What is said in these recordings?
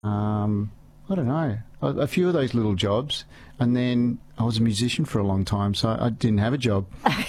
I don't know, a few of those little jobs, and then I was a musician for a long time, so I didn't have a job.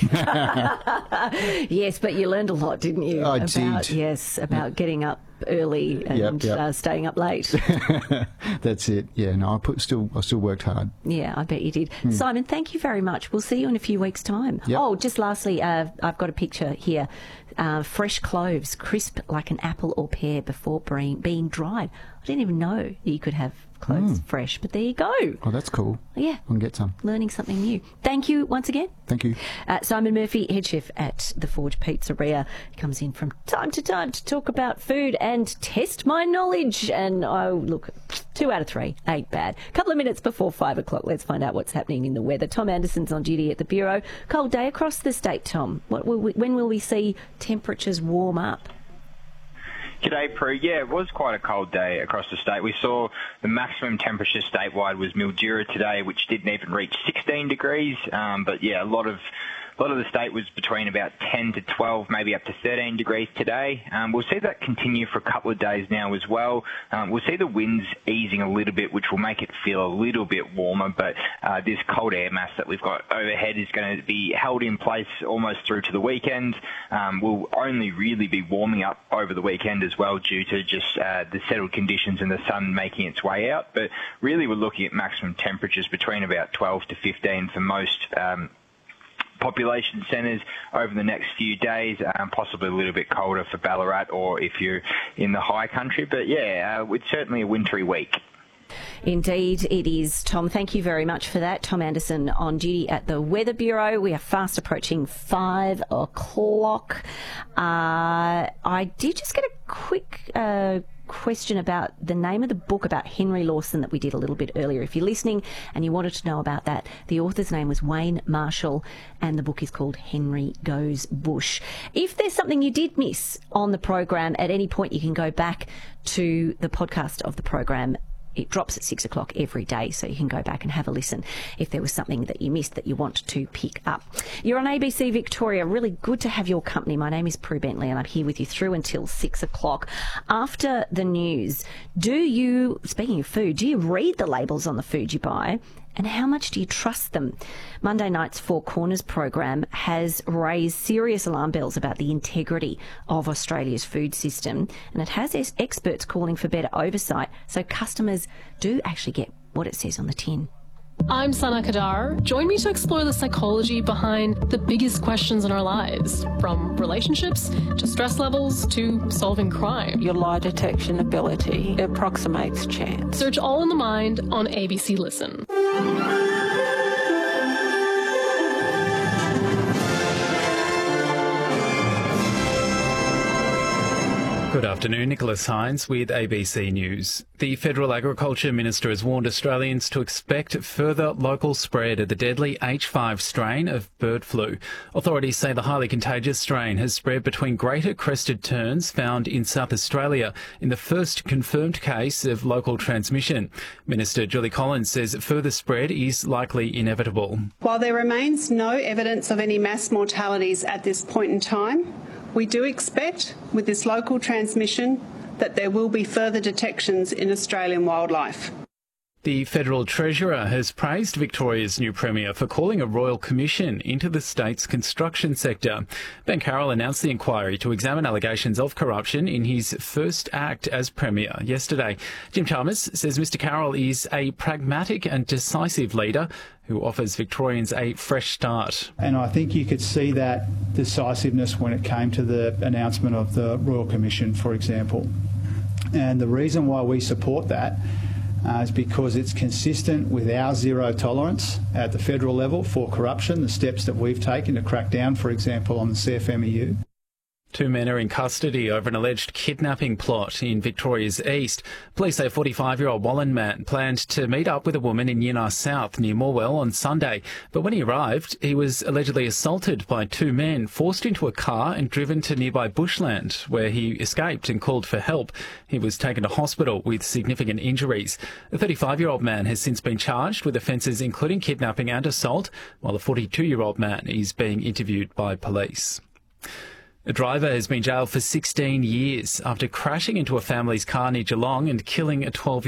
Yes, but you learned a lot, didn't you? I did. Yes, about getting up early and staying up late. That's it. Yeah, no, I still worked hard. Yeah, I bet you did. Simon, thank you very much. We'll see you in a few weeks' time. Yep. Oh, just lastly, I've got a picture here. Fresh cloves, crisp like an apple or pear before being dried. I didn't even know you could have cloves fresh, but there you go. Oh, that's cool. Yeah. I can get some. Learning something new. Thank you once again. Thank you. Simon Murphy, head chef at the Forge Pizzeria, comes in from time to time to talk about food and test my knowledge. And look, 2 out of 3 ain't bad. A couple of minutes before 5 o'clock, let's find out what's happening in the weather. Tom Anderson's on duty at the Bureau. Cold day across the state, Tom. When will we see temperatures warm up? G'day, Prue. Yeah, it was quite a cold day across the state. We saw the maximum temperature statewide was Mildura today, which didn't even reach 16 degrees. But yeah, a lot of the state was between about 10 to 12, maybe up to 13 degrees today. We'll see that continue for a couple of days now as well. We'll see the winds easing a little bit, which will make it feel a little bit warmer, but this cold air mass that we've got overhead is going to be held in place almost through to the weekend. We'll only really be warming up over the weekend as well due to just the settled conditions and the sun making its way out. But really we're looking at maximum temperatures between about 12 to 15 for most population centres over the next few days, possibly a little bit colder for Ballarat or if you're in the high country. But yeah, it's certainly a wintry week. Indeed, it is. Tom, thank you very much for that. Tom Anderson on duty at the Weather Bureau. We are fast approaching 5 o'clock. I did just get a quick question about the name of the book about Henry Lawson that we did a little bit earlier. If you're listening and you wanted to know about that, the author's name was Wayne Marshall and the book is called Henry Goes Bush. If there's something you did miss on the program at any point, you can go back to the podcast of the program. It drops at 6 o'clock every day, so you can go back and have a listen if there was something that you missed that you want to pick up. You're on ABC Victoria. Really good to have your company. My name is Prue Bentley and I'm here with you through until 6 o'clock. After the news, speaking of food, do you read the labels on the food you buy? And how much do you trust them? Monday night's Four Corners program has raised serious alarm bells about the integrity of Australia's food system, and it has experts calling for better oversight so customers do actually get what it says on the tin. I'm Sana Kadar. Join me to explore the psychology behind the biggest questions in our lives, from relationships to stress levels to solving crime. Your lie detection ability approximates chance. Search All in the Mind on ABC Listen. Good afternoon, Nicholas Hines with ABC News. The Federal Agriculture Minister has warned Australians to expect further local spread of the deadly H5 strain of bird flu. Authorities say the highly contagious strain has spread between greater crested terns found in South Australia in the first confirmed case of local transmission. Minister Julie Collins says further spread is likely inevitable. While there remains no evidence of any mass mortalities at this point in time, we do expect, with this local transmission, that there will be further detections in Australian wildlife. The Federal Treasurer has praised Victoria's new Premier for calling a royal commission into the state's construction sector. Ben Carroll announced the inquiry to examine allegations of corruption in his first act as Premier yesterday. Jim Chalmers says Mr Carroll is a pragmatic and decisive leader who offers Victorians a fresh start. And I think you could see that decisiveness when it came to the announcement of the Royal Commission, for example. And the reason why we support that is because it's consistent with our zero tolerance at the federal level for corruption, the steps that we've taken to crack down, for example, on the CFMEU. 2 men are in custody over an alleged kidnapping plot in Victoria's east. Police say a 45-year-old Wallen man planned to meet up with a woman in Yennah South near Morwell on Sunday. But when he arrived, he was allegedly assaulted by 2 men, forced into a car and driven to nearby bushland, where he escaped and called for help. He was taken to hospital with significant injuries. The 35-year-old man has since been charged with offences including kidnapping and assault, while the 42-year-old man is being interviewed by police. A driver has been jailed for 16 years after crashing into a family's car near Geelong and killing a 12-year-old